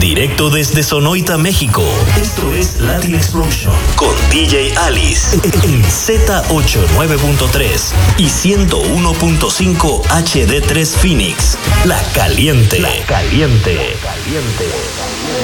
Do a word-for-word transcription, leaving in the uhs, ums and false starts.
Directo desde Sonoita, México. Esto es Latin Explosion con D J Alice en Z ochenta y nueve punto tres y ciento uno punto cinco H D tres Phoenix. La caliente. La caliente. La caliente.